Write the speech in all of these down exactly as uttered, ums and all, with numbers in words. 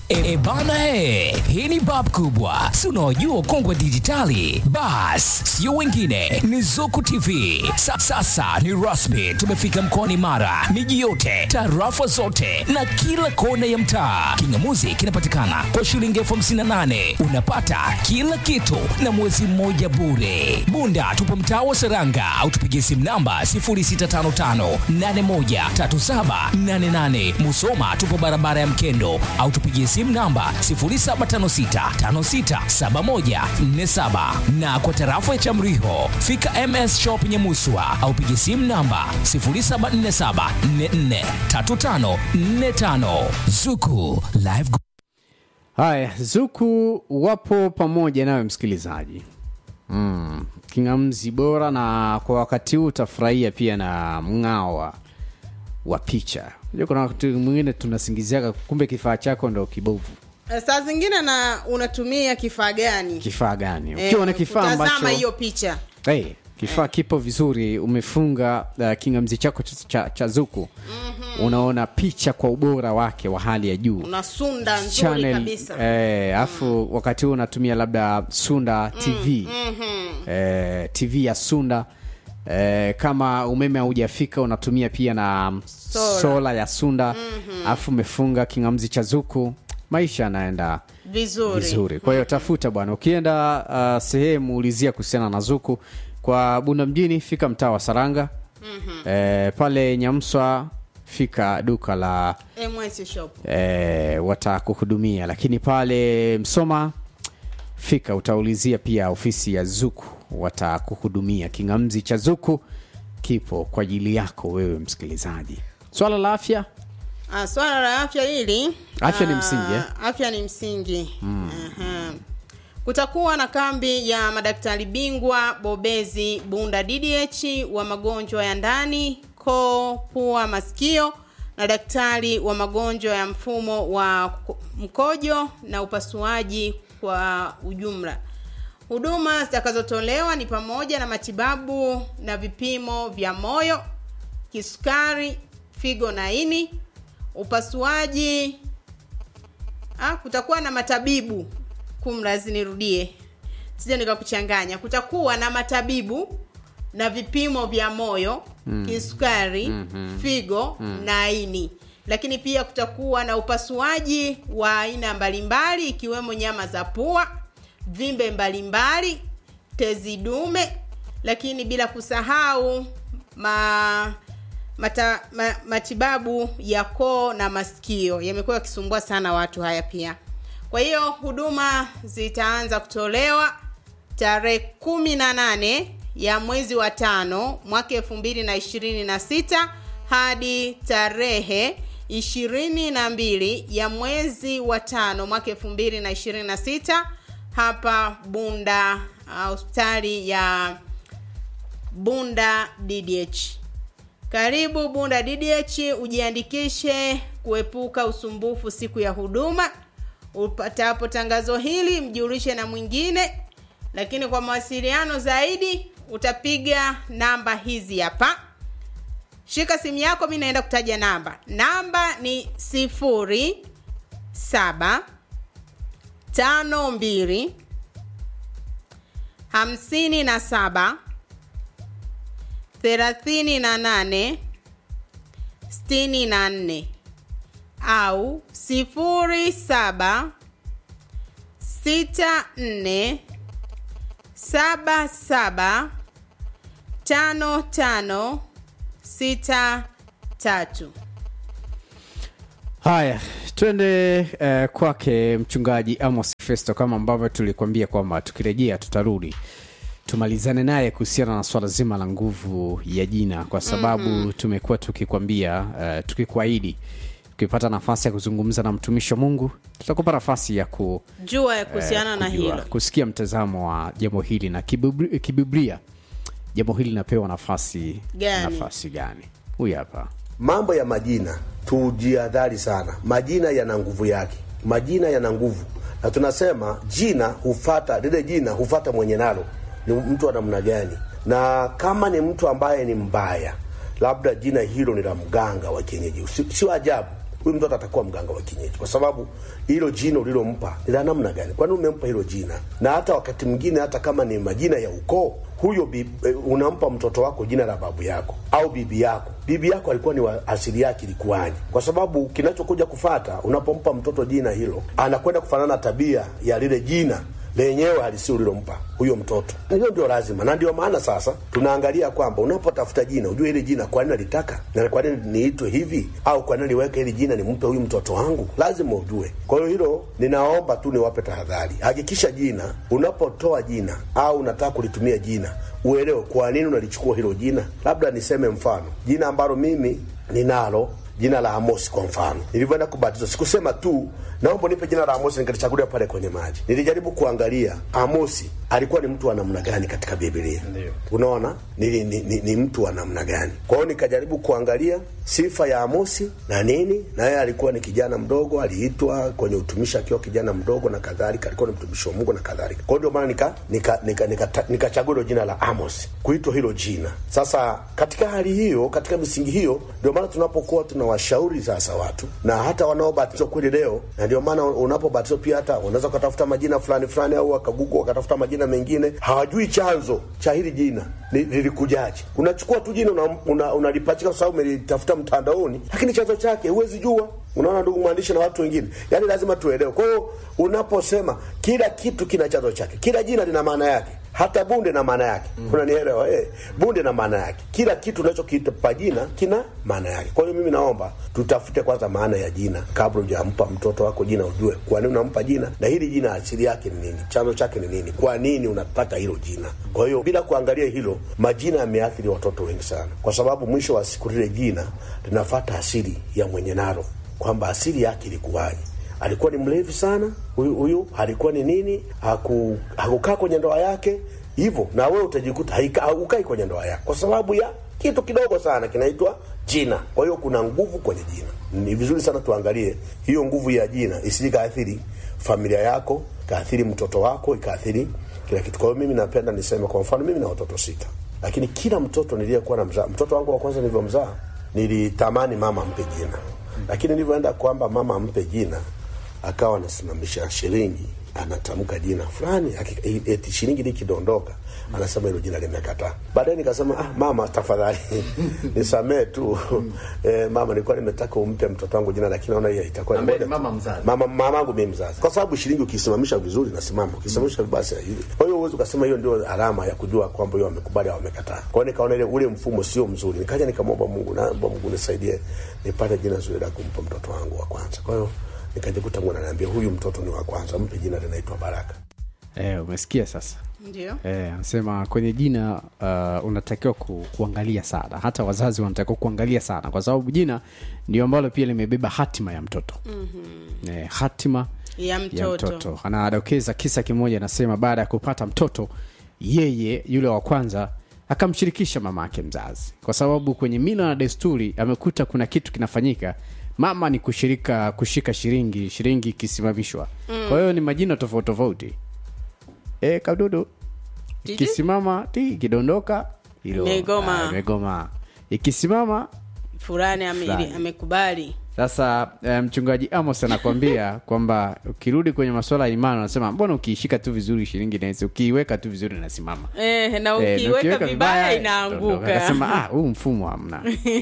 E bana he, hii ni bab kubwa. Si unaojua kongwe dijitali. Bas, sio wengine, ni Zuku T V. Sa, sasa ni rasmi, tumefika mkoani Mara, miji yote, tarafa zote, na kila kona ya mtaa. Kingamuzi kinapatikana kwa shilingi elfu hamsini na nane. Unapata kila kitu na mwezi mmoja bure. Bunda tupo mtaa wa Seranga, au tupigie simu namba sifuri sita tano tano nane moja tatu saba nane nane. Musoma tupo barabara ya Mkendo, au tupigie simu namba sifuri saba tano sita tano sita saba moja nne saba. Na kwa tarafa ya Chamriho, fika M S Shop Nyamuswa, au pigie simu namba sifuri saba nne saba nne nne tatu tano nne tano. Zuku Live. Haya, Zuku wapo pamoja nawe msikilizaji. Mm, kingamzi bora, na kwa wakati huu utafurahia pia na mng'ao wa picha. Unajua kuna wakati mwingine tunasingiziaga kumbe kifaa chako ndio kibovu. Saa zingine na unatumia kifaa gani? Kifaa gani? Ukiwa e, na kifaa ambacho tazama hiyo picha. Eh, hey, kifaa e. kipo vizuri, umefunga uh, kingamzi chako cha, cha Zuku. Mm-hmm. Unaona picha kwa ubora wake wa hali ya juu. Unasunda nzuri kabisa. Eh, afu mm. wakati huu unatumia labda Sunda T V. Mm-hmm. Eh, T V ya Sunda. Eh, kama umeme haujafika unatumia pia na sola, sola ya Sunda. Mm-hmm. Afu umefunga kingamzi cha Zuku, maisha yanaenda vizuri. vizuri. Kwa hiyo mm-hmm. tafuta bwana, ukienda uh, sehemu ulizia kuhusiana na Zuku. Kwa Bunda mjini fika mtaa wa Saranga. Mm-hmm. Eh, pale Nyamswa fika duka la M S Shop. Eh, watakuhudumia. Lakini pale Msoma fika utaulizia pia ofisi ya Zuku, watakuhudumia. Kingamzi cha Zuku kipo kwa ajili yako wewe msikilizaji. Swala la afya? Ah, swala la afya hili, afya ni msingi eh? Afya ni msingi. Mm. Uh-huh. Kutakuwa na kambi ya madaktari bingwa bobezi Bunda D D H wa magonjwa ya ndani, koo, pua, masikio, na daktari wa magonjwa ya mfumo wa mkojo na upasuaji kwa ujumla. Huduma zitakazotolewa ni pamoja na matibabu na vipimo vya moyo, kisukari, figo na ini, upasuaji. Ah, kutakuwa na matabibu, kumlazi nirudie, sije nikakuchanganya. Kutakuwa na matabibu na vipimo vya moyo, mm. kisukari, mm-hmm. figo mm. na ini. Lakini pia kutakuwa na upasuaji wa aina mbalimbali, ikiwemo nyama za pua, vimbe mbalimbali, tezi dume, lakini bila kusahau ma, mata, ma, matibabu ya koo na masikio. Yamekuwa yakisumbua sana watu haya pia. Kwa hiyo huduma zitaanza kutolewa tarehe kumi na nane ya mwezi wa tano mwaka elfu mbili na ishirini na sita hadi tarehe ishirini na mbili ya mwezi wa tano mwaka elfu mbili na ishirini na sita hapa Bunda, hospitali uh, ya Bunda D D H. Karibu Bunda D D H, ujiandikishe kuepuka usumbufu siku ya huduma. Upatapo tangazo hili mjulishe na mwingine, lakini kwa mawasiliano zaidi utapiga namba hizi hapa. Shika simu yako, mimi naenda kutaja namba. Namba ni sifuri saba tano mbili hamsini na saba thelathini na nane sitini na nne, au sifuri saba sita nne saba saba tano tano sita tatu. Haya, twende uh, kwake mchungaji Amos Festo, kama ambavyo tulikwambia kwamba tukirejea tutarudi tumalizane naye kuhusiana na swala zima la nguvu ya jina, kwa sababu mm-hmm. tumekuwa tukikwambia uh, tukikuahidi ukipata nafasi ya kuzungumza na mtumishi wa Mungu tutakupa nafasi ya kujua ya kuhusiana uh, na hilo, kusikia mtazamo wa jambo hili na kibiblia, kibiblia jambo hili linapewa nafasi gani? Nafasi gani? Huyu hapa. Mambo ya majina tujiadhari sana. Majina yana nguvu yake. Majina yana nguvu. Na tunasema jina hufuata, lile jina hufuata mwenye nalo. Ni mtu wa namna gani? Na kama ni mtu ambaye ni mbaya, labda jina hilo ni la mganga wa kienyeji, sio ajabu huyu mtoto atakuwa mganga wa kienyeji, kwa sababu hilo jina ulilompa ni la namna gani? Kwa nini umempa hilo jina? Na hata wakati mwingine hata kama ni majina ya ukoo, huyo bibi, unampa mtoto wako jina la babu yako au bibi yako. Bibi yako alikuwa ni wa asili yake ilikuwaje? Kwa sababu kinachokuja kufata, unapompa mtoto jina hilo, anakwenda kufanana tabia ya lile jina lenyewe halisi ulilompa huyo mtoto. Na hiyo ndio lazima, na ndio maana sasa tunaangalia kwamba unapotafuta jina ujue ile jina kwa nini alitaka, na kwa nini niitwe hivi, au kwa nini niweke ile jina nimpe huyu mtoto wangu, lazima ujue. Kwa hiyo hilo ninaomba tu niwape tahadhari. Hakikisha jina unapotoa jina au unataka kulitumia jina, uelewe kwa nini unalichukua hilo jina. Labda niseme mfano, jina ambalo mimi ninalo, jina la Amosi kwa mfano. Nilivyoenda kubatizwa sikusema tu naomba nipe jina la Amosi nikalichagulia pale kwenye maji. Nilijaribu kuangalia Amosi alikuwa ni mtu wa namna gani katika Biblia. Ndiyo. Unaona? Ni, ni, ni, ni mtu wa namna gani. Kwa hiyo nikajaribu kuangalia sifa ya Amosi na nini, na yeye alikuwa ni kijana mdogo, aliitwa kwenye utumishi akiwa kijana mdogo na kadhalika, alikuwa ni mtumishi wa Mungu na kadhalika. Kwa hiyo ndio maana nika nika nika nikachagua nika, nika, nika jina la Amosi, kuitwa hilo jina. Sasa katika hali hiyo, katika misingi hiyo, ndio maana tunapokuwa tunawashauri sasa watu na hata wanaobatizwa kweli leo, na ndio maana unapobatizwa pia hata unaweza kutafuta majina fulani fulani au wakagugu wakatafuta majina mengine, hawajui chanzo cha hili jina lilikujaje. Unachukua tu jina unalipachika una, una kwa sababu umelitafuta mtandaoni, lakini chanzo chake huwezi jua. Unaona ndugu mwandishi na watu wengine, yani lazima tuelewe. Kwa hiyo unaposema kila kitu kina chanzo chake, kila jina lina maana yake, hata bunde na maana yake. Mm. Unanielewa eh? Bunde na maana yake. Kila kitu unachokiita jina kina maana yake. Kwa hiyo mimi naomba tutafute kwanza maana ya jina kabla hujampa mtoto wako jina, ujue kwa nini unampa jina na hili jina asili yake ni nini, chanzo chake ni nini, kwa nini unapata hilo jina. Kwa hiyo bila kuangalia hilo, majina yameathiri watoto wengi sana, kwa sababu mwisho wa siku lile jina linafuata asili ya mwenye nalo, kwamba asili yake ilikuwaje. Alikuwa ni mlevi sana huyu huyu, alikuwa ni nini, haku hakukaa kwenye ndoa yake hivyo, na wewe utajikuta haukai kwenye ndoa yako kwa sababu ya kitu kidogo sana kinaitwa jina. Kwa hiyo kuna nguvu kwenye jina. Ni vizuri sana tuangalie hiyo nguvu ya jina isije kaathiri familia yako, kaathiri mtoto wako, ikaathiri kila kitu. Kwa hiyo mimi napenda niseme, kwa mfano mimi na watoto sita, lakini kila mtoto niliyekuwa na mzaa, mtoto wangu wa kwanza nilivyomzaa nilitamani mama ampe jina, lakini nilivyoenda kwamba mama ampe jina, akawa anasimamisha shilingi, anatamka jina fulani, eti shilingi likidondoka anasema hilo jina limekataa. Baadaye nikasema ah mama tafadhali nisamee tu. eh, mama nilikuwa nimetaka umpe mtoto wangu jina, lakini naona hiyo itakuwa ni mama mzazi. Mama mamangu mimi mzazi. Kwa sababu shilingi ukisimamisha vizuri nasimama, ukisimamisha basi hivi. Kwa hiyo uwezo ukasema hiyo ndio alama ya kujua kwamba yeye amekubali au amekataa. Kwa hiyo nikaona ile ule mfumo sio mzuri. Nikaja nikamwomba Mungu, naomba Mungu nisaidie nipate jina zuri la kumpa mtoto wangu wa kwanza. Kwa hiyo nikajikuta Mungu ananiambia huyu mtoto ni wa kwanza, mpe jina linaitwa Baraka. Eh, umesikia sasa? Ndio. Eh, anasema kwenye jina uh, unatakiwa ku, kuangalia sana. Hata wazazi wanatakiwa kuangalia sana, kwa sababu jina ndio ambalo pia limebeba hatima ya mtoto. Mhm. Eh, hatima ya mtoto. Ya mtoto. Anadokeza kisa kimoja, anasema baada ya kupata mtoto, yeye yule wa kwanza akamshirikisha mama yake mzazi, kwa sababu kwenye mila na desturi amekuta kuna kitu kinafanyika, mama ni kushirika kushika shilingi, shilingi kisimamishwa. Mm. Kwa hiyo ni majina tofauti tofauti. Eh, kadudu ikisimama ti kidondoka hilo megoma. Megoma. Ikisimama fulani amekubali. Sasa mchungaji um, Amos anakuambia kwamba ukirudi kwenye masuala ya imani, anasema mbona ukiishika tu vizuri shilingi inaweza, ukiiweka tu vizuri inasimama. Eh, na ukiiweka eh, vibaya inaanguka. Akasema ah, huu mfumo hamna.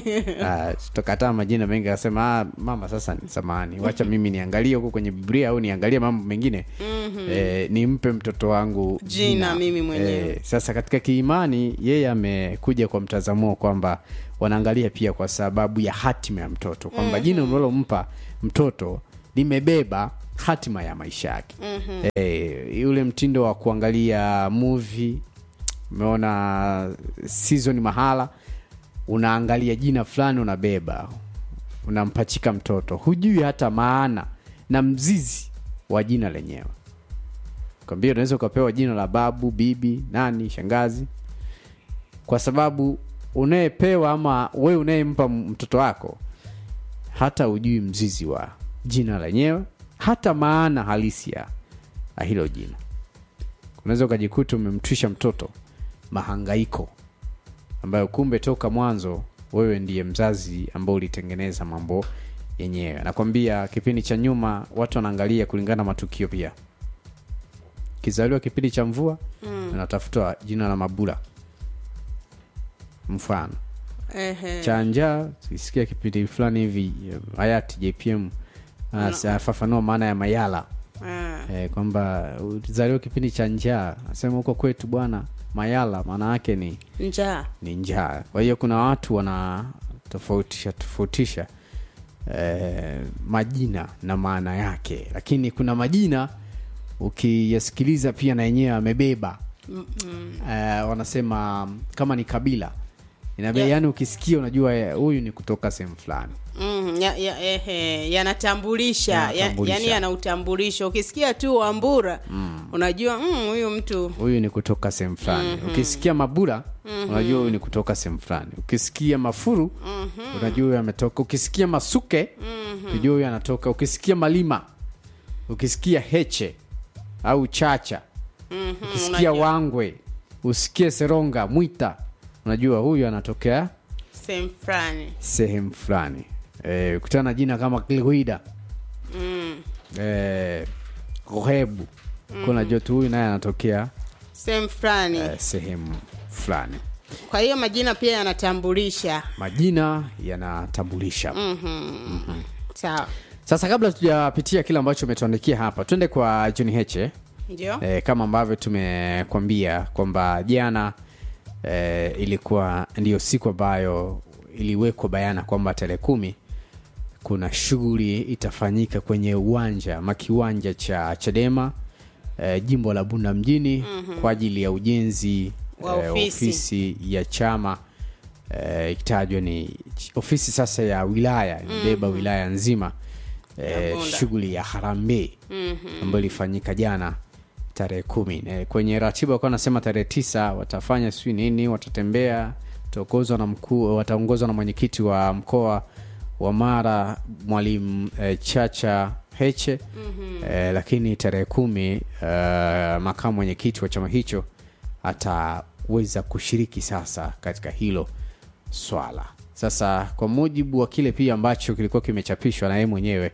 Ah, tutakataa majina mengi. Akasema ah, mama sasa ni samahani, wacha mimi niangalie huko kwenye Biblia au niangalie mambo mengine. Mm-hmm. Eh, nimpe mtoto wangu jina, jina mimi mwenyewe. Eh, sasa katika kiimani yeye amekuja kwa mtazamo kwamba wanaangalia pia kwa sababu ya hatima ya mtoto, kwamba mm-hmm. jina unalompa mtoto limebeba hatima ya maisha yake. Mm-hmm. Eh, yule mtindo wa kuangalia movie, umeona season mahala, unaangalia jina fulani unabeba, unampachika mtoto, hujui hata maana na mzizi wa jina lenyewe. Kwambia unaweza ukapewa jina la babu, bibi, nani, shangazi, kwa sababu unayepewa ama wewe unayempa mtoto wako hata ujui mzizi wa jina lenyewe, hata maana halisi ya hilo jina. Unaweza ukajikuta umemtwisha mtoto mahangaiko ambayo kumbe toka mwanzo wewe ndiye mzazi ambao ulitengeneza mambo yenyewe. Nakwambia kipindi cha nyuma watu wanaangalia kulingana na matukio pia. Kizaliwa kipindi cha mvua mm. unatafuta jina la Mabula. Mfano. Ehe. Cha njaa sisikia kipindi fulani hivi hayati J P M anafafanua maana ya Mayala. Eh, kwamba uzaliwa kipindi cha njaa, nasema huko kwetu bwana Mayala maana yake ni njaa. Ni njaa. Kwa hiyo kuna watu wana tofautisha tofautisha eh, majina na maana yake, lakini kuna majina ukiyasikiliza pia na yenyewe amebeba. Mm-hmm. Eh, wanasema kama ni kabila. Inabe yeah. Yani ukisikia unajua huyu ni kutoka sehemu fulani. Mm, ya, ya, ehe, yanatambulisha, ya, yani yana utambulisho. Ukisikia tu Wambura, mm. unajua huyu mm, mtu huyu ni kutoka sehemu fulani. Mm-hmm. Ukisikia Mabura, mm-hmm. unajua huyu ni kutoka sehemu fulani. Ukisikia Mafuru, mm-hmm. unajua huyu ametoka. Ukisikia Masuke, mm-hmm. unajua huyu anatoka. Ukisikia Malima, ukisikia Heche au Chacha, mm-hmm. ukisikia unajua. Wangwe, usikie Seronga, Mwita, unajua huyu anatokea sehemu fulani. Sehemu fulani. Eh, kutana jina kama Kilhuida. Mm. Eh, Kohebu. Mm. Kuna joto huyu naye anatokea sehemu fulani. Eh, sehemu fulani. Kwa hiyo majina pia yanatambulisha. Majina yanatambulisha. Mhm. Mhm. Sawa. Sasa kabla tujapitia kile ambacho umetuandikia hapa, twende kwa John Heche. Ndio. Eh, kama ambavyo tumekwambia kwamba jana eh, ilikuwa ndio siku ambayo iliwekwa bayana kwamba tarehe kumi kuna shughuli itafanyika kwenye uwanja makiwanja cha Chadema eh, jimbo la Bunda mjini, mm-hmm. kwa ajili ya ujenzi wa eh, ofisi. ofisi ya chama eh, ikitajwa ni ofisi sasa ya wilaya, inabeba mm-hmm. wilaya nzima. Eh, shughuli ya Harambee mm-hmm. ambayo ilifanyika jana tarehe kumi. Eh, kwenye ratiba kwa nasema tarehe tisa watafanya sio nini, watatembea, wataongozwa na mkuu, wataongozwa na mwenyekiti wa mkoa wa Mara Mwalimu eh, Chacha Heche. Mm-hmm. Eh, lakini tarehe kumi eh, makamu mwenyekiti wa chama hicho ataweza kushiriki sasa katika hilo swala. Sasa kwa mujibu wa kile pia ambacho kilikuwa kimechapishwa na yeye mwenyewe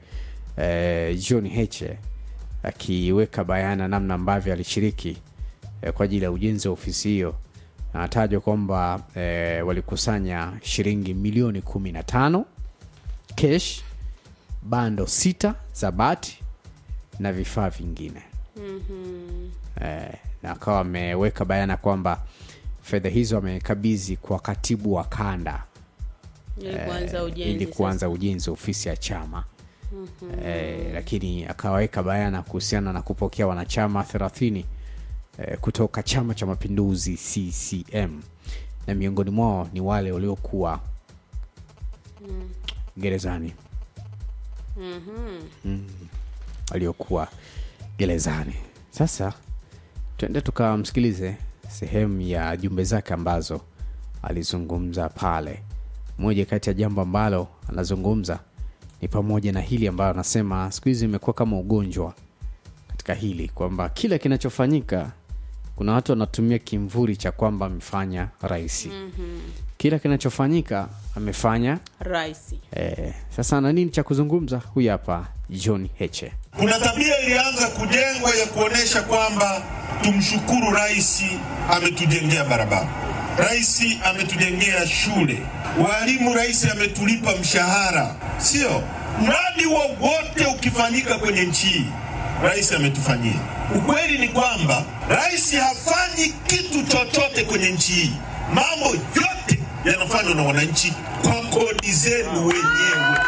eh, John Heche akiweka bayana namna ambavyo alishiriki eh, kwa ajili ya ujenzi wa ofisi hiyo, anatajwa kwamba eh, walikusanya shilingi milioni kumi na tano cash, bando sita za bati na vifaa vingine. Mhm. Eh, na akawa ameweka bayana kwamba fedha hizo amekabidhi kwa katibu wa kanda ili kuanza ujenzi, ili kuanza ujenzi ofisi ya chama. Mm-hmm. Eh, lakini akaweka bayana kuhusiana na kupokea wanachama thelathini eh, kutoka Chama cha Mapinduzi C C M, na miongoni mwao ni wale waliokuwa mm. gerezani. Mhm. Mm. Waliokuwa gerezani. Sasa twende tukamsikilize sehemu ya jumbe zake ambazo alizungumza pale. Moja kati ya jambo ambalo anazungumza ni pamoja na hili ambalo anasema siku hizi imekuwa kama ugonjwa katika hili, kwamba kila kinachofanyika kuna watu wanatumia kimvuri cha kwamba amefanya rais. Mm-hmm. Kila kinachofanyika amefanya rais. Eh, sasa na nini cha kuzungumza? Huyu hapa John Heche. Kuna tabia ilianza kujengwa ya kuonesha kwamba tumshukuru rais ametujengea barabara, rais ametujengea shule, walimu rais ametulipa mshahara. Sio mradi wowote ukifanyika kwenye nchi rais ametufanyia. Ukweli ni kwamba rais hafanyi kitu chochote kwenye nchi. Mambo yote yanafanywa na wananchi kwa kodi zenu wenyewe.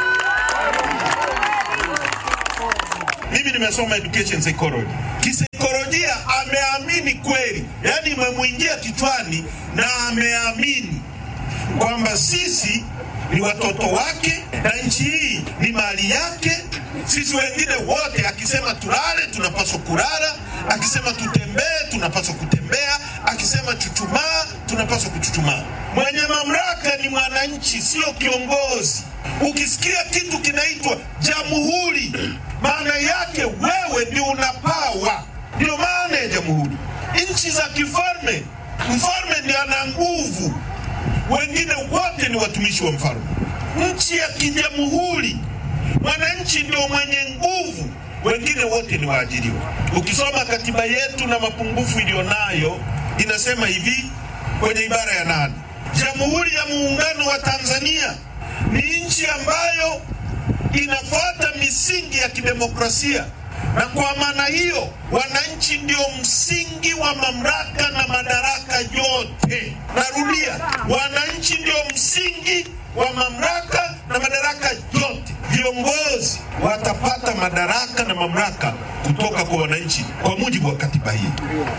Mimi nimesoma education psychology. Kisaikolojia ameamini kweli, yani imemuingia kichwani na ameamini kwamba sisi ni watoto wake na nchi hii ni mali yake. Sisi wengine wote akisema tulale tunapaswa kulala, akisema tutembee tunapaswa kutembea, akisema chuchumaa tunapaswa kuchuchumaa. Mwenye mamlaka ni mwananchi, sio kiongozi. Ukisikia kitu kinaitwa jamhuri, maana yake wewe ndio una power. Ndio maana ya jamhuri. Nchi za kifalme, mfalme ndiye ana nguvu, wengine wote ni watumishi wa mfalme. Nchi ya kijamhuri, Mwananchi ndio mwenye nguvu, wengine wote ni waajiriwa. Ukisoma katiba yetu na mapungufu iliyonayo, inasema hivi kwenye ibara ya nane: Jamhuri ya Muungano wa Tanzania ni nchi ambayo inafuata misingi ya kidemokrasia, na kwa maana hiyo wananchi ndio msingi wa mamlaka na madaraka yote. Narudia, wananchi ndio msingi wa mamlaka na madaraka yote. Viongozi watapata madaraka na mamlaka kutoka kwa wananchi kwa mujibu wa katiba hii.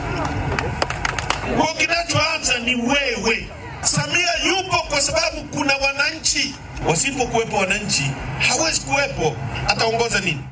Kwa kinachoanza ni wewe. Samia yupo kwa sababu kuna wananchi. Wasipokuwepo wananchi, hawezi kuwepo. Ataongoza nini?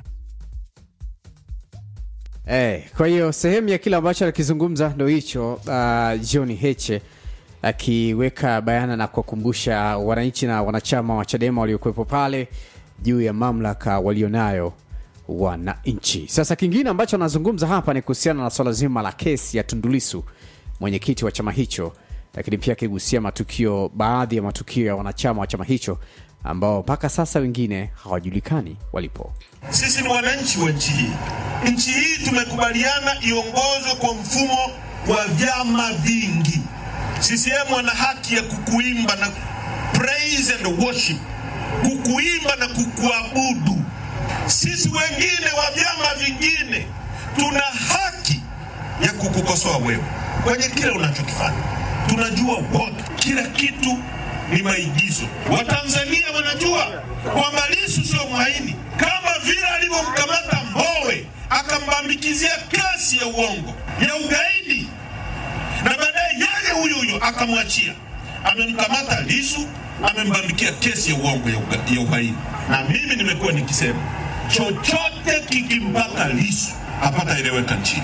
Eh, kwa hiyo sehemu ya kile ambacho anakizungumza ndio hicho, uh, John Heche akiweka bayana na kuwakumbusha wananchi na wanachama wa Chadema waliokuwepo pale juu ya mamlaka walionayo wananchi. Sasa kingine ambacho anazungumza hapa ni kuhusiana na swala zima la kesi ya Tundu Lissu, mwenyekiti wa chama hicho, lakini pia akigusia matukio, baadhi ya matukio ya wanachama wa chama hicho ambao mpaka sasa wengine hawajulikani walipo. Sisi ni wananchi wa nchi hii. Nchi hii tumekubaliana iongozwe kwa mfumo wa vyama vingi. C C M wana haki ya kukuimba na praise and worship, kukuimba na kukuabudu. Sisi wengine wa vyama vingine tuna haki ya kukukosoa wewe kwenye kile unachokifanya. Tunajua wote kila kitu ni maigizo. Watanzania wanajua kwamba Lissu sio mhaini, kama vile alivyomkamata Mbowe akambambikizia kesi ya uongo ya ugaidi, na baadaye yeye huyo huyo akamwachia. Amemkamata Lissu, amembambikia kesi ya uongo ya uhaini. Na mimi nimekuwa nikisema chochote kikimpaka Lissu hapata eleweka nchini.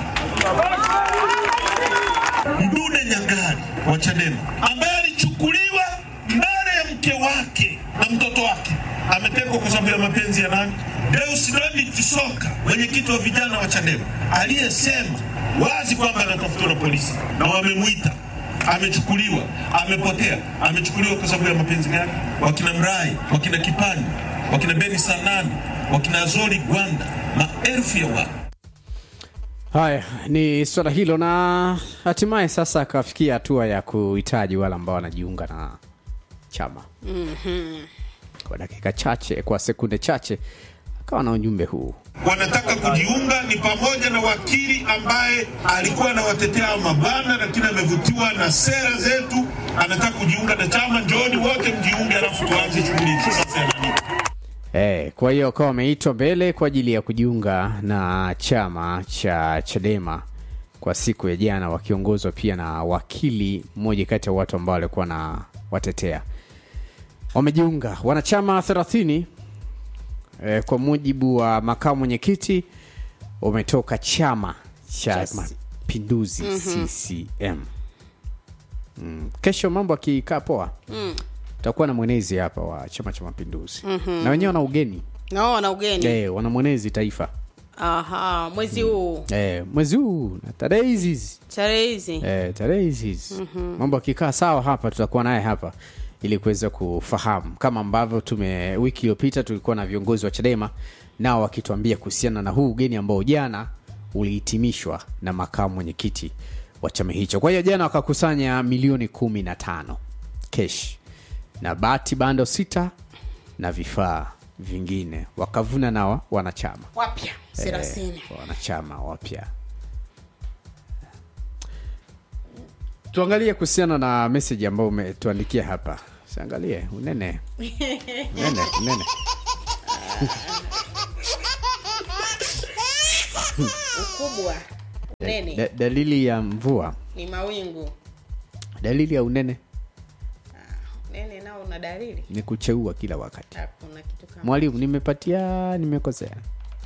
Mdude Nyagali wa Chadema ambaye alichukuliwa mbele ya mke wake na mtoto wake, ametekwa kwa sababu ya mapenzi ya nani? Deus Landi Tisoka, mwenyekiti wa vijana wa Chadema, aliyesema wazi kwamba anatafutwa na polisi na wamemuita. Amechukuliwa, amepotea, amechukuliwa kwa sababu ya mapenzi gani? Wakina Mrai, wakina Kipani, wakina Beni Sanani, wakina Zoli Gwanda, maelfu ya watu. Haya ni swala hilo, na hatimaye sasa akafikia hatua ya kuhitaji wale ambao wanajiunga na chama. Mhm. Kwa dakika chache, kwa sekunde chache akawa na ujumbe huu. Wanataka kujiunga ni pamoja na wakili ambaye alikuwa anawatetea mabana lakini amevutiwa na sera zetu, anataka kujiunga na chama. Njooni wote mjiunge, alafu tuanze shughuli sasa. Eh, kwa hiyo kwa wameitwa mbele kwa ajili ya kujiunga na chama cha Chadema kwa siku ya jana, wakiongozwa pia na wakili mmoja kati ya watu ambao walikuwa na watetea. Wamejiunga wanachama thelathini eh, kwa mujibu wa makamu mwenyekiti umetoka chama cha yes. Mapinduzi mm-hmm. C C M. Mm. Kesho mambo akikaa poa. Mm. Tutakuwa na mwenezi hapa wa chama cha Mapinduzi. Mm-hmm. Na wenyewe wana ugeni. Na wana ugeni. Eh, wana mwenezi taifa. Aha, mwezi huu. Mm. Eh, mwezi huu na tarehe hizi. Tarehe hizi. Eh, tarehe hizi. Mm-hmm. Mambo akikaa sawa hapa tutakuwa naye hapa ili kuweza kufahamu kama ambavyo tume wiki iliyopita tulikuwa na viongozi wa Chadema nao wakituambia kuhusiana na huu ugeni ambao jana ulihitimishwa na makamu mwenyekiti wa chama hicho. Kwa hiyo jana wakakusanya milioni kumi na tano cash na bati bando sita na vifaa vingine, wakavuna nao wanachama wapya thelathini. Eh, wanachama wapya. Tuangalie kuhusiana na message ambayo umetuandikia hapa. Siangalie unene. Unene, unene. Ukubwa. Unene. Da, dalili ya mvua ni mawingu. Dalili ya unene. Ah, unene nao una dalili. Ni kucheua kila wakati. Hakuna kitu kama. Mwalimu, nimepatia nimekosea.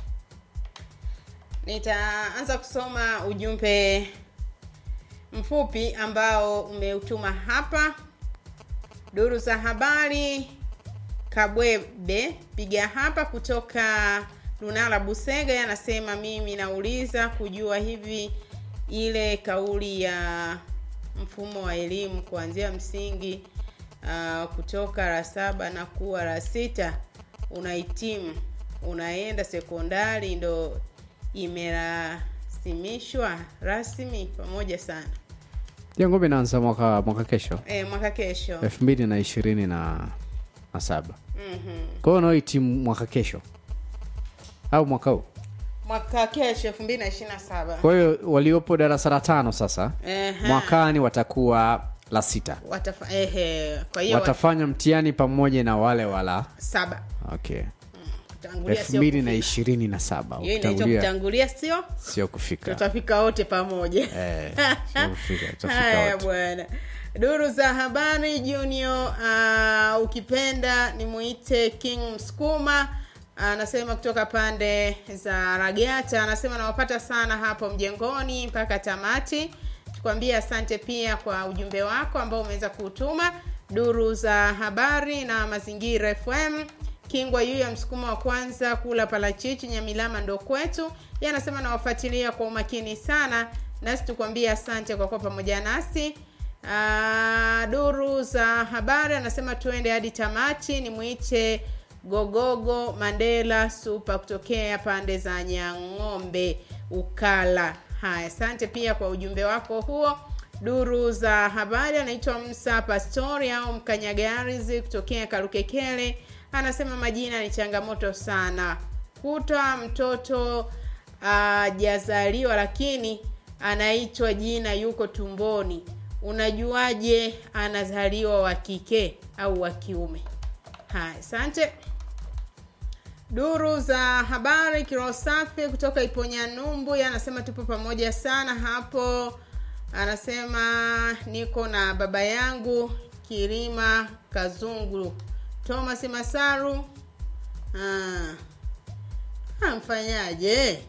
Nitaanza kusoma ujumbe mfupi ambao umeutuma hapa. Duru za habari Kabwebe piga hapa kutoka Lunala Busega, anasema mimi nauliza kujua hivi ile kauli ya mfumo wa elimu kuanzia msingi uh, kutoka la saba na kuwa la sita unahitimu unaenda sekondari ndo imerasimishwa rasmi pamoja sana. Ya ngombe inaanza mwaka mwaka kesho. Eh, mwaka kesho. elfu mbili na ishirini na saba. Mhm. Kwa hiyo nao timu mwaka kesho. Au mwaka huu? Mwaka kesho elfu mbili na ishirini na saba. Kwa hiyo waliopo darasa la tano sasa, Ehe. mwakani watakuwa la sita. Watafa ehe, kwa hiyo Watafanya mtihani pamoja na wale wala saba. okay. Kutangulia elfu sio mbili na kufika. ishirini na saba. Hiyo inaitwa kutangulia sio? Sio kufika. Tutafika wote pamoja. Eh, sio kufika, tutafika Haya wote. bwana. Duru za habari Junior, uh, ukipenda nimuite King Msukuma, anasema uh, kutoka pande za Ragata, anasema nawapata sana hapo mjengoni mpaka tamati. Tukwambia asante pia kwa ujumbe wako ambao umeweza kutuma. Duru za habari na mazingira F M, Kingwa yu ya Msukuma wa kwanza kula palachichi Nyamilama ndo kwetu. Yeye anasema nawafuatilia kwa umakini sana, nasi tukwambia asante kwa kuwa pamoja nasi. Uh, duru za habari anasema tuende hadi tamati, ni muite Gogogo Mandela Super kutokea pande za Nyang'ombe Ukala. Haya, asante pia kwa ujumbe wako huo. Duru za habari anaitwa Msa Pastori au Mkanyagarizi kutokea Karukekele, anasema majina ni changamoto sana. Kuta mtoto uh, jazaliwa lakini anaitwa jina yuko tumboni. Unajuaje anazaliwa wa kike au wa kiume? Haya, asante. Duru za habari Kirosafi kutoka Iponya Numbu, anasema tupo pamoja sana hapo. Anasema niko na baba yangu Kirima Kazungu Thomas Masaru. Ah. Amfanyaje?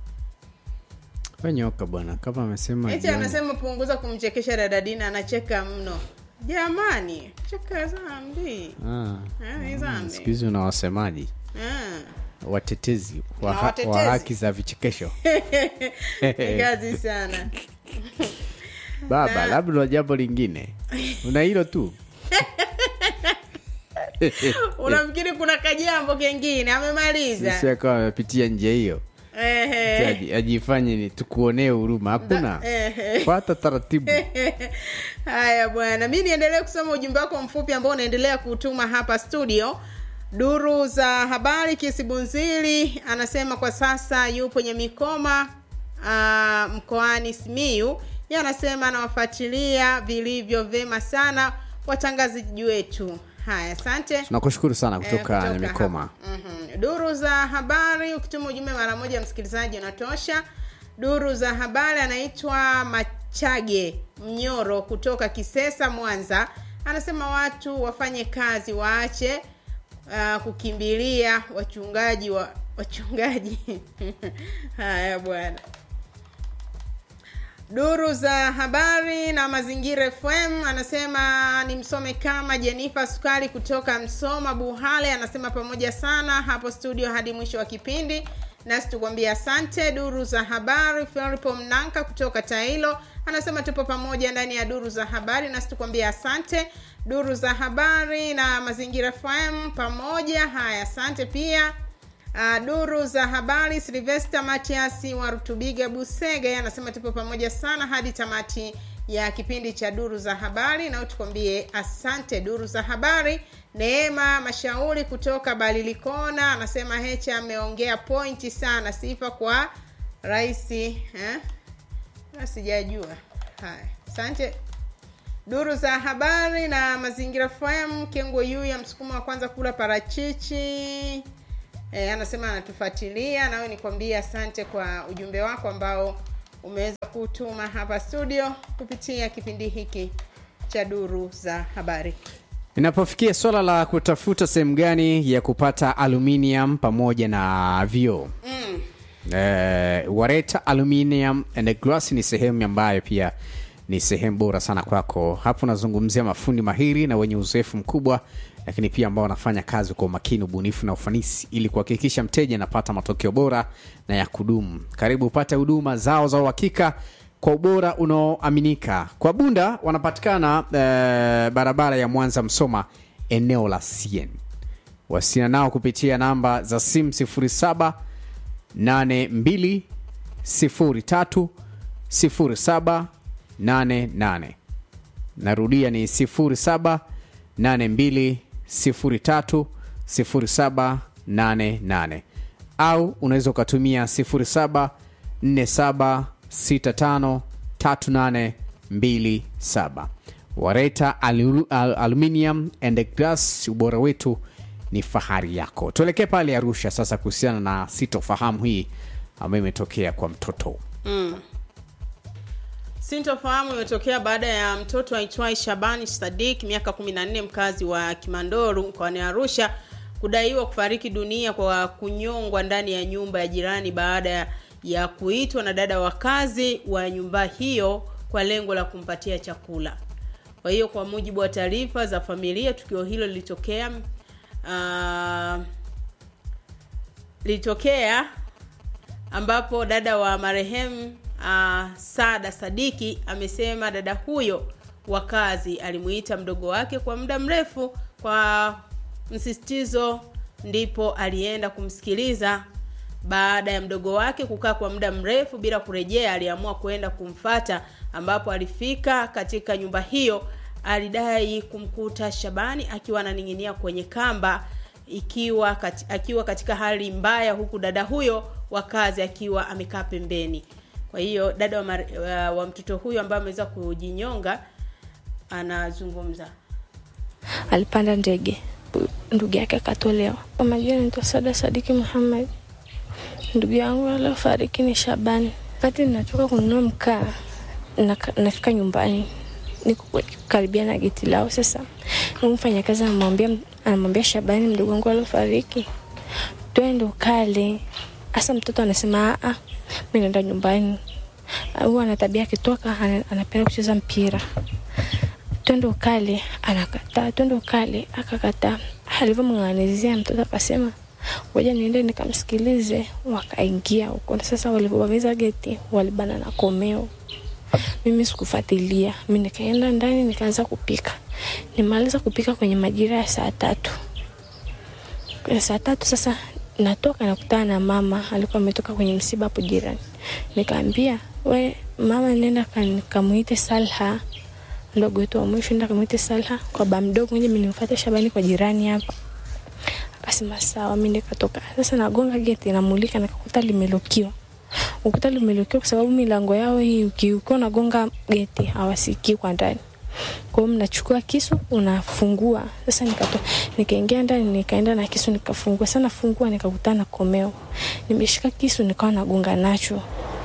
Wanyoka bwana, kama amesema. Eti anasema punguza kumchekesha dada Dina, anacheka mno. Jamani, cheka zambi. Ah. Eh, zambi. Siku hizi una wasemaji. Ah. Watetezi wa, Na ha- watetezi. wa haki za vichekesho. Kazi sana. Baba, labda jambo lingine. Una hilo tu. Unafikiri kuna kajambo kengine amemaliza? Sisi akawa amepitia njia hiyo. Ehe. Aji- Ajifanye ni tukuonee huruma. Hakuna. Ehe. Fuata taratibu. Haya bwana, mimi niendelee kusoma ujumbe wako mfupi ambao unaendelea kutuma hapa studio. Duru za habari Kisibunzili anasema kwa sasa yupo Nyamikoma uh, mkoani Simiyu. Yeye anasema anawafuatilia vilivyo vema sana watangazaji wetu. Haya, asante. Tunakushukuru sana kutoka Eh, Nyamikoma. Mhm. Duru za habari ukituma ujumbe mara moja msikilizaji unatosha. Duru za habari anaitwa Machage Mnyoro kutoka Kisesa Mwanza. Anasema watu wafanye kazi, waache uh, kukimbilia wachungaji wa wachungaji. Haya bwana. Duru za habari na mazingira F M anasema ni msome kama Jennifer Sukari kutoka Msoma Buhale, anasema pamoja sana hapo studio hadi mwisho wa kipindi, nasi tukwambia asante. Duru za habari Filipo Mnanka kutoka Tailo anasema tupo pamoja ndani ya duru za habari, nasi tukwambia asante. Duru za habari na mazingira F M pamoja. Haya, asante pia. Uh, duru za habari Sylvester Matiasi wa Rutubiga Busega anasema tupo pamoja sana hadi tamati ya kipindi cha duru za habari, na tukwambie asante. Duru za habari Neema Mashauri kutoka Balilikona anasema Hecha ameongea pointi sana, sifa kwa rais eh sijajua. Haya, asante. Duru za habari na mazingira F M Kengo yu ya Msukuma wa kwanza kula parachichi E, anasema anatufuatilia, na wewe nikwambia asante kwa ujumbe wako ambao umeweza kutuma hapa studio kupitia kipindi hiki cha duru za habari. Inapofikia swala la kutafuta sehemu gani ya kupata aluminium pamoja na vioo. Mm. Eh, Wareta Aluminium and Glass ni sehemu ambayo pia ni sehemu bora sana kwako. Hapo nazungumzia mafundi mahiri na wenye uzoefu mkubwa, lakini pia ambao wanafanya kazi kwa umakini, ubunifu na ufanisi ili kuhakikisha mteja anapata matokeo bora na ya kudumu. Karibu upate huduma zao za uhakika kwa ubora unaoaminika. Kwa Bunda wanapatikana eh, barabara ya Mwanza Msoma, eneo la Sien. Wasiliana nao kupitia namba za simu sifuri saba nane mbili sifuri tatu sifuri saba nane nane. Narudia ni sifuri saba nane mbili sifuri tatu sifuri saba nane nane, au unaweza kutumia sifuri saba nne saba sita tano tatu nane mbili saba. Wareta Alu, Al, Aluminium and Glass, ubora wetu ni fahari yako. Tuelekee pale Arusha sasa kuhusiana na sitofahamu hii ambayo imetokea kwa mtoto. Mm. Sintofahamu imetokea baada ya mtoto aitwaye Shabani Sadik miaka kumi na nne mkazi wa Kimandoru mkoani Arusha kudaiwa kufariki dunia kwa kunyongwa ndani ya nyumba ya jirani baada ya kuitwa na dada wakazi wa nyumba hiyo kwa lengo la kumpatia chakula. Kwa hiyo kwa mujibu wa taarifa za familia, tukio hilo lilitokea uh, lilitokea ambapo dada wa marehemu uh, Saada Sadiki amesema dada huyo wakazi alimuita mdogo wake kwa muda mrefu kwa msisitizo, ndipo alienda kumsikiliza. Baada ya mdogo wake kukaa kwa muda mrefu bila kurejea, aliamua kwenda kumfata, ambapo alifika katika nyumba hiyo. Alidai kumkuta Shabani akiwa ananing'inia kwenye kamba ikiwa kati, akiwa katika hali mbaya, huku dada huyo wakazi akiwa amekaa pembeni. Kwa hiyo dada wa, mar, wa, wa mtoto huyo ambaye ameweza kujinyonga anazungumza. Alipanda ndege, ndugu yake akatolewa. Kwa majina ni Saada Sadiki Muhammad. Ndugu yangu alifariki ni Shabani. Wakati ninatoka kununua mkaa na nafika nyumbani, niko karibia na geti lao. Sasa mfanyakazi anamwambia anamwambia Shabani, mdogo wangu alifariki, twende ukale. Asa mtoto anasema a a mimi naenda nyumbani. Huwa ana tabia kitoka anapenda kucheza mpira. Twende ukale, anakataa. Twende ukale, akakataa. Alivyomng'anizia mtoto akasema ngoja niende nikamsikilize. Wakaingia huko. Sasa walipobamiza geti walibana na komeo. Mimi sikufuatilia. Mimi nikaenda ndani nikaanza kupika. Nimaliza kupika kwenye majira ya saa tatu. Kwa saa tatu sasa natoka nakutana na mama, alikuwa ametoka kwenye msiba hapo jirani. Nikamwambia, "We mama, nenda kamuite Salha." Ndogo wetu wa mwisho nenda kamuite Salha kwa baba mdogo, nje mimi nimfuate Shabani kwa jirani hapa. Akasema sawa. Mimi nikatoka. Sasa nagonga geti, namulika, nikakuta limelokiwa. Ukuta limelokiwa kwa sababu milango yao hii ukiuko nagonga geti hawasikii kwa ndani. Kwa hiyo mnachukua kisu unafungua. Sasa nikatoka, nikaingia ndani, nikaenda na kisu nikafungua. Sasa nafungua nikakutana komeo. Nimeshika kisu nikawa nagonga nacho.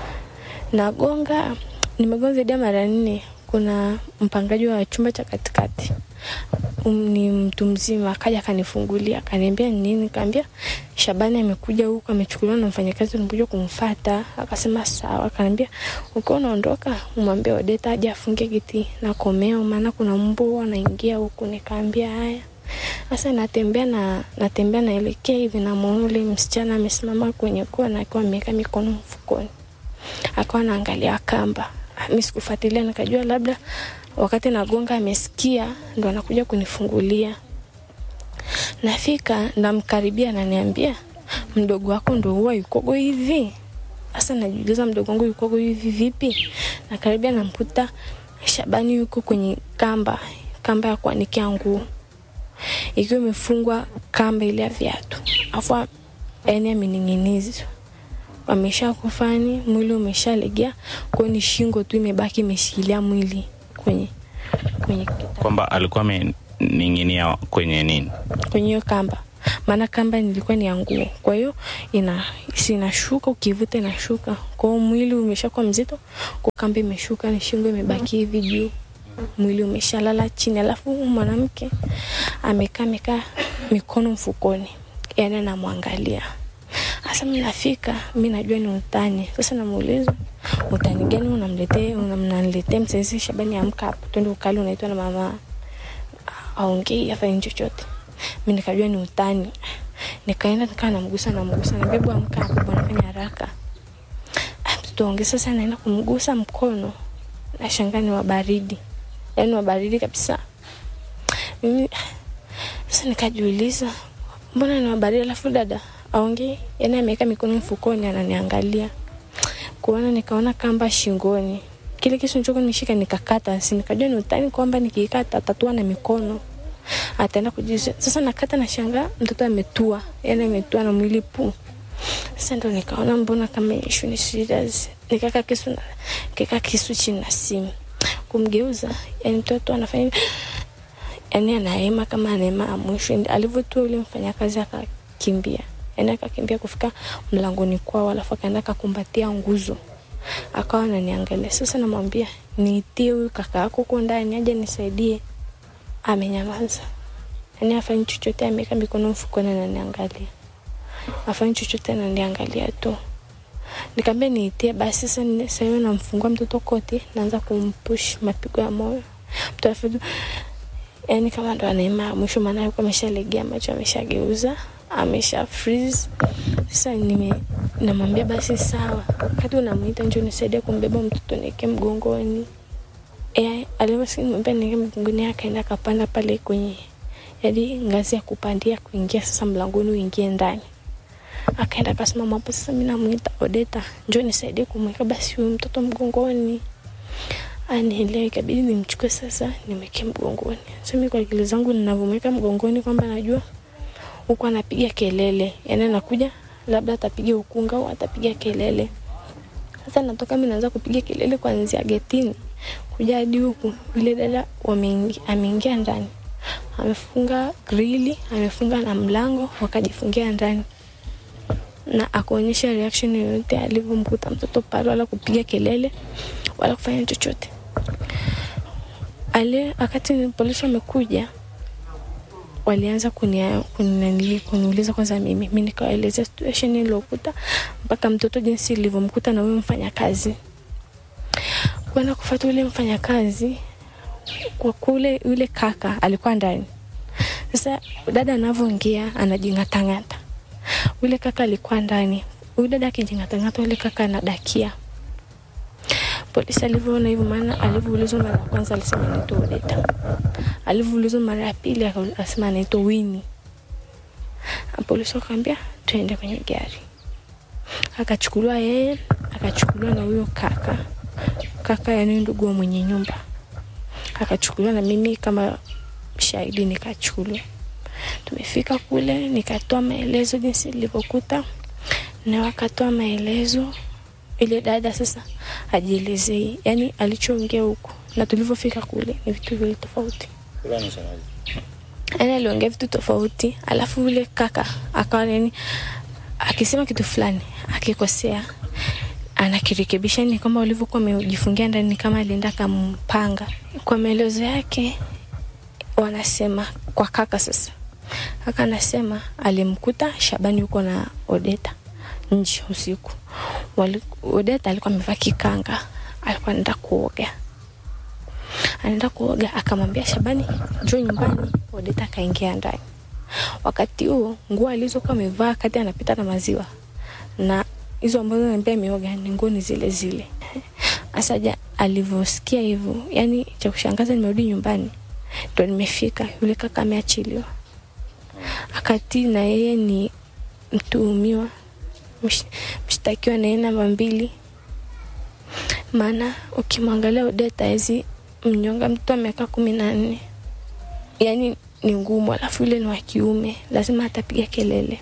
Nagonga, nimegonga zaidi ya mara nne. Kuna mpangaji wa chumba cha katikati. Um, ni mtu mzima akaja akanifungulia, akaniambia nini? Nikamwambia Shabani amekuja huko, amechukuliwa na mfanyakazi, nimekuja kumfuata. Akasema sawa. Akaniambia uko unaondoka, umwambie Odeta aje afunge geti na komeo, maana kuna mbu anaingia huko. Nikamwambia haya. Sasa natembea na natembea naelekea hivi, na muone msichana amesimama kwenye kona akiwa ameweka mikono mfukoni, akawa anaangalia kamba. Mimi sikufuatilia, nikajua labda wakati nagonga amesikia ndo anakuja kunifungulia. Nafika namkaribia, ananiambia mdogo wako ndo huwa yuko hivi. Sasa najiuliza mdogo wangu yuko hivi vipi? Nakaribia namkuta Shabani yuko kwenye kamba, kamba ya kuanikia nguo, ikiwa imefungwa kamba ile ya viatu. Afu yani amening'inizwa. Amesha kufani, mwili umeshalegea, kwa ni shingo tu imebaki imeshikilia mwili kwenye kwenye kitanda. Kwamba alikuwa amening'inia kwenye nini? Kwenye hiyo kamba. Maana kamba nilikuwa ni ya nguo. Kwa hiyo ina sinashuka, ukivuta inashuka. Kwa hiyo mwili umeshakuwa mzito, kwa kamba imeshuka, ni shingo imebaki hivi juu. Mwili umeshalala chini. Alafu mwanamke amekaa amekaa mikono mfukoni. Yaani anamwangalia. Sasa mimi nafika, mimi najua ni utani. Sasa namuuliza, utani gani unamletea? Unamnaniletea msaidizi Shabani amka hapo, twende ukali, unaitwa na mama aongee afanye chochote. Mimi nikajua ni utani. Nikaenda nikaa namgusa namgusa, na bebu amka hapo bwana, fanya haraka. Mtoto ongea. Sasa naenda kumgusa mkono, na shangani wa baridi. Yaani wa baridi kabisa. Mimi sasa nikajiuliza, mbona niwabaria, alafu dada aongee, yani ameweka mikono mfukoni ananiangalia. Kuona nikaona kamba shingoni. Kile kisu nilichokuwa nimeshika nikakata, si nikajua ni utani kwamba nikikata atatua na mikono. Ataenda kujisha. Sasa nakata na shanga mtoto ametua, yani ametua na mwili pu. Sasa ndo nikaona mbona kama issue ni serious. Nikaka kisu na kika kisu chini na simu. Kumgeuza, yani mtoto anafanya yani anaema kama anaema mwisho. Alivyotua yule mfanyakazi akakimbia. Yani akakimbia kufika mlangoni kwao, alafu akaenda akakumbatia nguzo. Akawa ananiangalia. Sasa namwambia niitie huyu kaka yako huko ndani aje nisaidie. Amenyamaza. Yani afanye chochote, ameweka mikono mfukoni ananiangalia. Afanye chochote ananiangalia tu. Nikamwambia niitie basi. Sasa sasa yeye namfungua mtoto koti, naanza kumpush mapigo ya moyo. Mtoto yani kama ndo anaema mwisho, maana yuko ameshalegea macho, ameshageuza, amesha freeze. Sasa nime namwambia basi sawa, wakati unamuita njoo nisaidie kumbeba mtoto nike mgongoni. Eh, alivyosikia nimwambia nike mgongoni, akaenda kapanda pale kwenye yaani ngazi ya kupandia kuingia sasa mlangoni uingie ndani. Akaenda kasimama hapo. Sasa mimi namuita Odeta, njoo nisaidie kumweka basi huyo mtoto mgongoni. Anielewa, ikabidi nimchukue sasa nimweke mgongoni. Sasa mimi kwa akili zangu ninavomweka mgongoni kwamba najua huko anapiga kelele, yani anakuja labda atapiga ukunga au atapiga kelele. Sasa natoka mimi naanza kupiga kelele kuanzia getini kuja hadi huku. Yule dada ameingia ndani, amefunga grili, amefunga na mlango, wakajifungia ndani. Na akaonyesha reaction yoyote alivyomkuta mtoto pale, wala kupiga kelele wala kufanya chochote. Ale wakati polisi wamekuja, walianza kunia kunani kuniuliza kwanza mimi mimi nikaeleza situation iliyokuta mpaka mtoto jinsi ilivyomkuta na wewe mfanyakazi. Kwenda kufuata yule mfanyakazi kwa kule, yule kaka alikuwa ndani. Sasa dada anavyoongea anajingatangata. Yule kaka alikuwa ndani. Yule dada akijingatangata, yule kaka anadakia. Polisi alivyoona hivyo, maana alivyoulizwa mara ya kwanza alisema anaitwa Odeta. Alivyoulizwa mara ya pili akasema anaitwa Winnie. Polisi akamwambia tuende kwenye gari. Akachukuliwa yeye, akachukuliwa na huyo kaka. Kaka yani ndugu wa mwenye nyumba. Akachukuliwa na mimi kama shahidi nikachukuliwa. Tumefika kule nikatoa maelezo jinsi nilivyokuta, na wakatoa maelezo. Ile dada sasa ajielezei, yani alichoongea huko na tulivyofika kule ni vitu vile tofauti. Fulani sana. Ana aliongea vitu tofauti, alafu yule kaka akawa yani akisema kitu fulani akikosea anakirekebisha, ni kama walivyokuwa wamejifungia ndani kama alienda kampanga. Kwa maelezo yake wanasema kwa kaka sasa. Kaka anasema alimkuta Shabani yuko na Odeta nje usiku. Odeta alikuwa amevaa kikanga, alikuwa anaenda kuoga. Anaenda kuoga, akamwambia Shabani njoo nyumbani. Odeta kaingia ndani. Wakati huo nguo alizokuwa amevaa kati anapita na maziwa, na hizo ambazo anambia ameoga ni nguo zile zile. Asaja alivyosikia hivyo, yani cha kushangaza, nimerudi nyumbani ndio nimefika, yule kaka ameachiliwa. Akati na yeye ni mtuhumiwa, mshtakiwa na namba mbili. Maana ukimwangalia Odeta hizi mnyonga mtoto miaka kumi na nne, yani ni ngumu, alafu yule ni wa kiume, lazima atapiga kelele.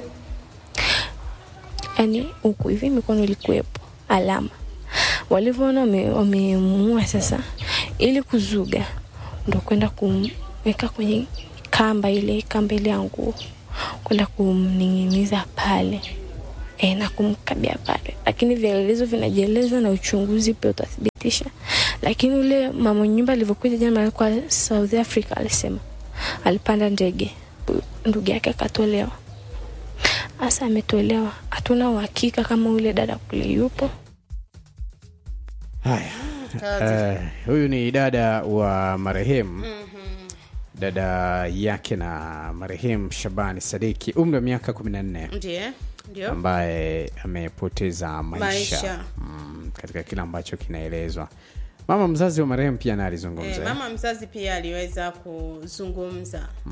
Yani huko hivi mikono ilikuwepo alama. Walivyoona wamemuua sasa, ili kuzuga ndio kwenda kumweka kwenye kamba ile kamba ile yangu, kwenda kumning'iniza pale e, na kumkabia pale. Lakini vielelezo vinajieleza na uchunguzi pia utathibitisha. Lakini ule mama nyumba alivyokuja jana kwa South Africa alisema alipanda ndege, ndugu yake akatolewa. Asa ametolewa, hatuna uhakika kama ule dada kule yupo. Haya. Uh, huyu ni dada wa marehemu. Mm-hmm. Dada yake na marehemu Shabani Sadiki, umri wa miaka kumi na nne. Ndiyo. Ndiyo. Ambaye amepoteza maisha, maisha. Mm, katika kile ambacho kinaelezwa. Mama mzazi wa marehemu pia alizungumza. E, mama mzazi pia aliweza kuzungumza. Mm,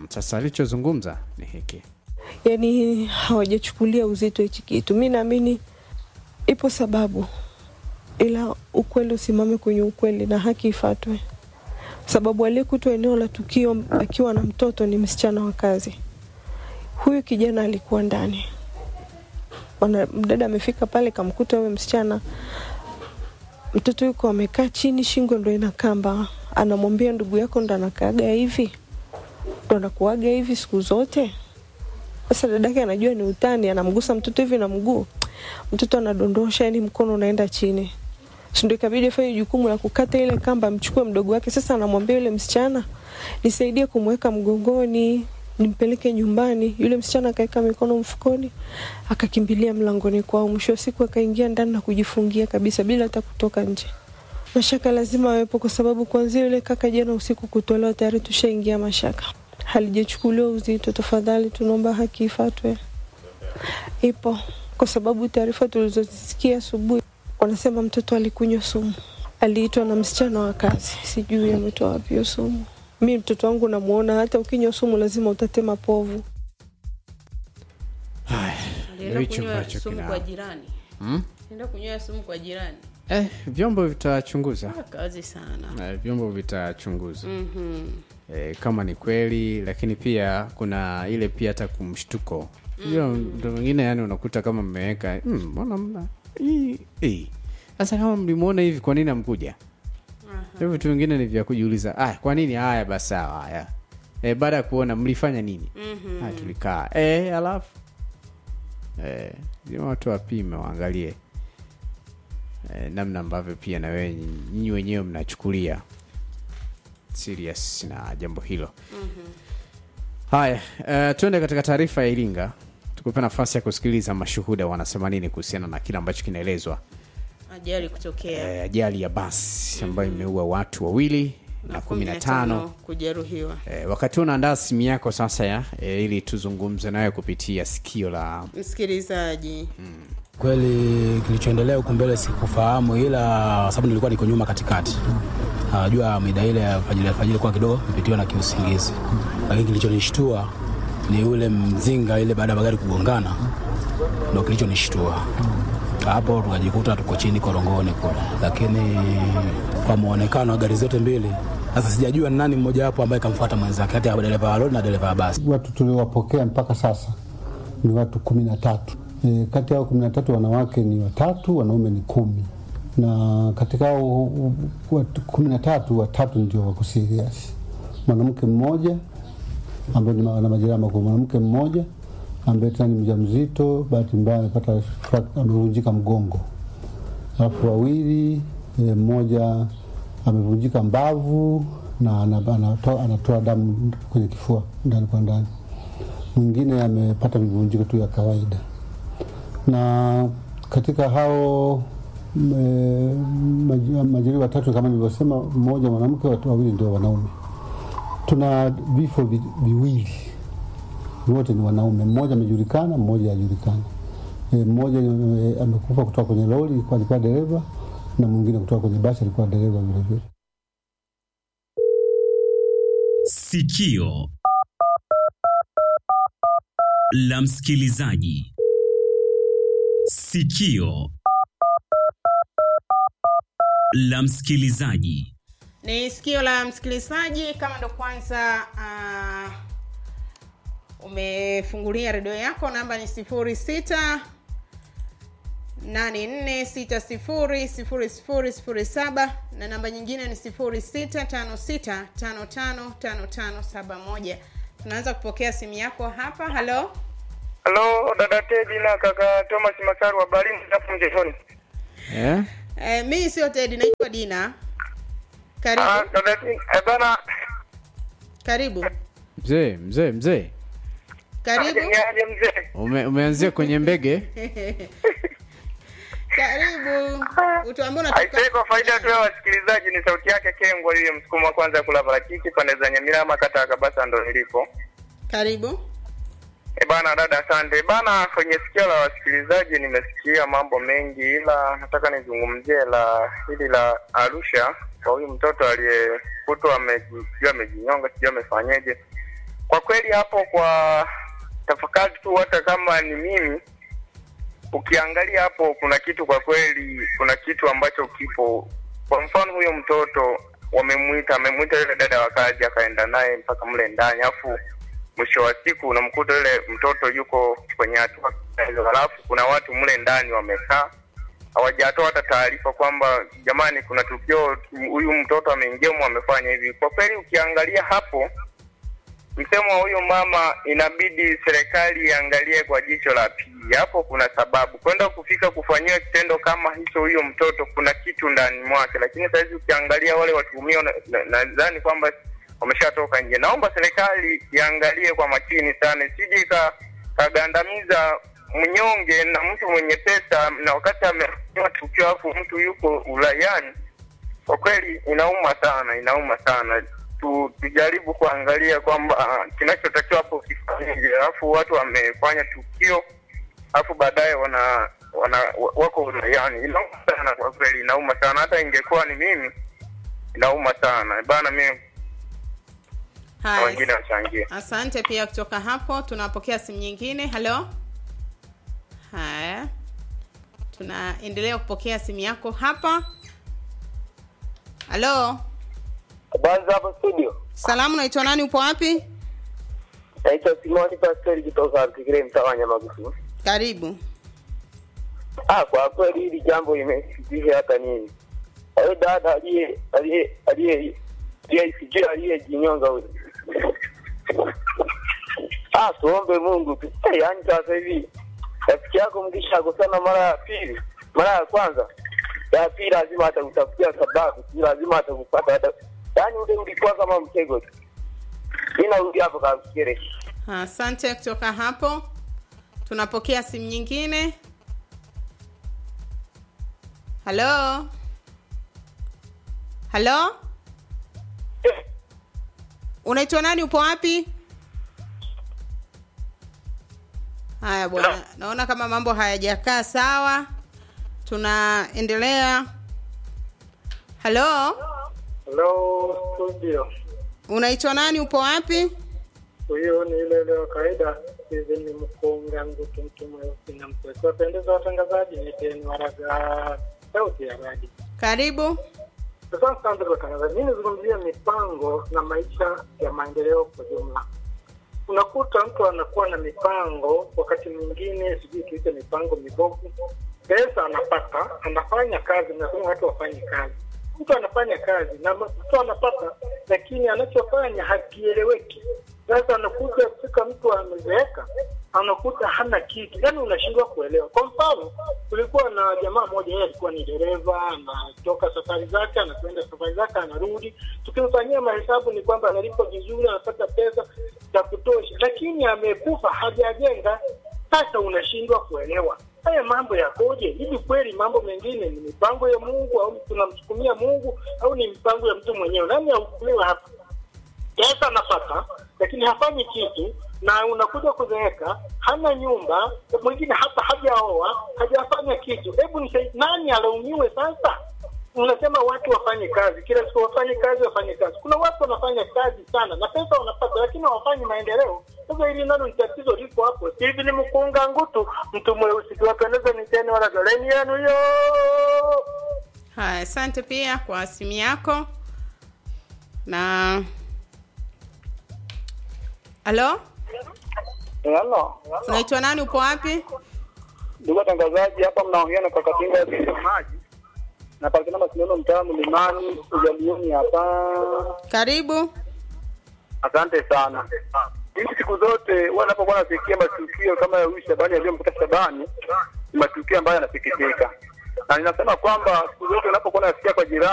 Sasa alichozungumza ni hiki. Yaani hawajachukulia uzito hichi kitu. Mimi naamini ipo sababu, ila ukweli usimame kwenye ukweli na haki ifuatwe. Sababu aliyekutwa eneo la tukio akiwa na mtoto ni msichana wa kazi. Huyu kijana alikuwa ndani. Bwana mdada amefika pale kamkuta yule msichana. Mtoto yuko amekaa chini, shingo ndio ina kamba. Anamwambia ndugu yako ndo anakaaga hivi. Ndo anakuaga hivi siku zote. Sasa dadake anajua ni utani, anamgusa mtoto hivi na mguu. Mtoto anadondosha, yani mkono unaenda chini. Ndio ikabidi afanye jukumu la kukata ile kamba, mchukue mdogo wake. Sasa anamwambia yule msichana, nisaidie kumweka mgongoni, nimpeleke nyumbani. Yule msichana akaeka mikono mfukoni, akakimbilia mlangoni kwao. Mwisho wa siku akaingia ndani na kujifungia kabisa bila hata kutoka nje. Mashaka lazima awepo kwa sababu kuanzia yule kaka jana usiku kutolewa tayari tushaingia mashaka. Halijachukuliwa uzito, tafadhali tunaomba haki ifuatwe. Ipo kwa sababu taarifa tulizosikia asubuhi wanasema mtoto alikunywa sumu. Aliitwa na msichana wa kazi. Sijui ametoa wapi hiyo sumu. Mimi mtoto wangu namuona hata ukinywa sumu lazima utatema povu. Haya, Ndio kunywa sumu kwa jirani. Hmm? Ndio kunywa sumu kwa jirani. Eh, vyombo vitachunguza. Kazi sana. Eh, vyombo vitachunguza. Mhm. Eh, kama ni kweli, lakini pia kuna ile pia hata kumshtuko. Hiyo mm. Ndio mwingine yani unakuta kama mmeweka, mm, mbona mna hii eh. Sasa kama mlimuona hivi kwa nini amkuja? Hivyo vitu vingine ni vya kujiuliza. Ah, kwa nini haya basi sawa haya. Eh, baada ya kuona mlifanya nini? Mhm. Ah, tulikaa. Eh, alafu eh, ndio watu wapime waangalie. Eh, namna ambavyo pia na wewe nyinyi wenyewe mnachukulia serious na jambo hilo. Mhm. Haya, uh, tuende katika taarifa ya Iringa. Tukupe nafasi ya kusikiliza mashuhuda wanasema nini kuhusiana na kile ambacho kinaelezwa. Ajali kutokea. Eh, ajali ya basi ambayo mm-hmm. imeua watu wawili na kumi na tano kujeruhiwa. Eh, wakati unaandaa simu yako sasa ya eh, ili tuzungumze nawe kupitia sikio la msikilizaji. Mm. Kweli kilichoendelea huko mbele sikufahamu, ila sababu nilikuwa niko nyuma katikati. Najua mida ile ya fajiri fajiri kwa kidogo nipitiwa na kiusingizi. Lakini kilichonishtua ni ule mzinga ile baada ya magari kugongana. Ndio kilichonishtua. Hapo tukajikuta tuko chini korongoni kule. Lakini kwa muonekano wa gari zote mbili, sasa sijajua ni nani mmoja wapo ambaye kamfuata mwenzake, kati ya dereva wa lori na dereva wa basi. Watu tuliowapokea mpaka sasa ni watu kumi na tatu. E, kati ya kumi na tatu wanawake ni watatu, wanaume ni kumi. Na katika hao watu kumi na tatu, watatu ndio wako serious. Mwanamke mmoja ambaye ana majeraha makubwa, mwanamke mmoja ambaye tena ni mjamzito, bahati mbaya amepata amevunjika mgongo. Alafu wawili, mmoja amevunjika mbavu na anatoa anatoa damu kwenye kifua ndani kwa ndani. Mwingine amepata mivunjiko tu ya kawaida. Na katika hao majeruhi watatu kama nilivyosema, mmoja mwanamke, watu wawili ndio wanaume. Tuna vifo vi, viwili. Wote ni wanaume. Mmoja amejulikana, mmoja hajulikana. E, mmoja e, amekufa kutoka kwenye lori, alikuwa dereva, na mwingine kutoka kwenye basi, alikuwa dereva vile vile. Sikio la msikilizaji. Sikio la msikilizaji. Ni sikio la msikilizaji. Kama ndo kwanza uh, umefungulia redio yako, namba ni sifuri sita nane nne sita sifuri sifuri sifuri sifuri saba na namba nyingine ni sifuri sita tano sita tano tano tano tano saba moja. Tunaanza kupokea simu yako hapa. Hello. Hello, dada Teddy na kaka Thomas Masaru wa Balini hapo mjeshoni. Eh? Eh, mimi sio Teddy, naitwa Dina. Karibu. Ah, dada Teddy, eh bana. Karibu. Mzee, mzee, mzee. Karibu. Aje mzee. Ume, umeanzia kwenye mbege. Karibu. Utuambie unatoka. Aisee, kwa faida tu ya wasikilizaji, ni sauti yake Kengwa ile msukuma kwanza kula parachichi pande za Nyamira makata ya Kabasa ndo nilipo. Karibu. E bana dada, asante. Bana, kwenye sikio la wasikilizaji nimesikia mambo mengi, ila nataka nizungumzie la hili la Arusha kwa huyu mtoto aliyekutwa amejua amejinyonga, sijui amefanyaje. kwa kweli hapo kwa tafakari tu, hata kama ni mimi, ukiangalia hapo kuna kitu kwa kweli, kuna kitu ambacho kipo. Kwa mfano huyo mtoto wamemuita, amemuita yule dada wakaja akaenda naye mpaka mle ndani, afu mwisho wa siku unamkuta yule mtoto yuko kwenye hatua hizo, halafu kuna watu mle ndani wamekaa hawajatoa hata taarifa kwamba jamani kuna tukio, huyu mtoto ameingia mu amefanya hivi. Kwa kweli ukiangalia hapo, msemo wa huyu mama inabidi serikali iangalie kwa jicho la pili. Hapo kuna sababu kwenda kufika kufanyia kitendo kama hicho huyo mtoto, kuna kitu ndani mwake. Lakini sasa hivi ukiangalia wale watuhumiwa, nadhani na, na kwamba wameshatoka nje. Naomba serikali iangalie kwa makini sana, isije ka kagandamiza mnyonge na mtu mwenye pesa, na wakati amefanya tukio afu mtu yuko ulayani. Kwa kweli inauma sana, inauma sana. Tu, tujaribu kuangalia kwamba uh, kinachotakiwa hapo kifanyike. Alafu watu wamefanya tukio alafu baadaye wana wana wako ulayani. Inauma sana kwa kweli, inauma sana. Hata ingekuwa ni mimi inauma sana. Bana mimi Hai. Wengine wachangie. Asante pia kutoka hapo. Tunapokea simu nyingine. Hello. Haya. Tunaendelea kupokea simu yako hapa. Hello. Habari hapa studio. Salamu, naitwa nani, upo wapi? Naitwa Simoni Pastor kutoka Kigire Mtawanya Magusu. Karibu. Ah, kwa kweli hili jambo imesikia hata nini. Hayo dada aliye aliye aliye aliye sijui aliye jinyonga huyo. Ah, tuombe Mungu tu. Yaani sasa hivi rafiki yako mkisha kukosana mara ya pili, mara ya kwanza, ya pili lazima atakutafutia sababu, si lazima atakupata hata. Yaani ule ulikuwa kama mtego tu. Nina urudi hapo kwa Kigire. Asante kutoka hapo. Tunapokea simu nyingine. Hello. Hello. Unaitwa nani, upo wapi? Haya bwana, naona kama mambo hayajakaa sawa. Tunaendelea. Hello. Hello studio. Unaitwa nani, upo wapi? Huyo ni ile leo kaida, hivi ni mkonga ngutu mtu mweusi na mkwetu. Wapendeza watangazaji, ni teni waraga sauti ya radio. Karibu. Sasa sana ndio watangazaji. Mimi nazungumzia mipango na maisha ya maendeleo kwa jumla. Unakuta mtu anakuwa na mipango, wakati mwingine sijui kiita mipango mibovu. Pesa anapata, anafanya kazi, na watu wafanye kazi. Mtu anafanya kazi na mtu anapata, lakini anachofanya hakieleweki. Sasa anakuja kufika mtu amezeeka, anakuta hana kitu. Yaani unashindwa kuelewa. Kwa mfano, kulikuwa na jamaa mmoja, yeye alikuwa ni dereva, anatoka safari zake, anakwenda safari zake, anarudi. Tukimfanyia mahesabu ni kwamba analipa vizuri, anapata pesa za kutosha, lakini amekufa, hajajenga. Sasa unashindwa kuelewa. Haya mambo yakoje? Hivi kweli mambo mengine ni mipango ya Mungu au tunamsukumia Mungu au ni mipango ya mtu mwenyewe? Nani ahukumiwe hapa? Pesa anapata lakini hafanyi kitu, na unakuja kuzeeka, hana nyumba, mwingine hata hajaoa, hajafanya kitu. Hebu ni nani alaumiwe sasa? Unasema watu wafanye kazi, kila siku wafanye kazi, wafanye kazi. Kuna watu wanafanya kazi sana na pesa wanapata, lakini hawafanyi maendeleo. Sasa hili nalo ni tatizo liko hapo. Hivi ni mkunga ngutu mtu mweusi, tuwapendeza ni tena wala doleni yenu yo. Haya, asante pia kwa simu yako. Na Hello? Hello. Unaitwa nani, upo wapi? Ndugu watangazaji, hapa mnaongea na kaka Kinga ya maji. Na pale kama sinono mtamu Limani ujalioni hapa. Karibu. Asante sana. Hizi siku zote wanapokuwa nasikia matukio kama ya huyu Shabani aliyomkuta Shabani, matukio ambayo yanasikitika. Na ninasema kwamba siku zote unapokuwa nasikia kwa jirani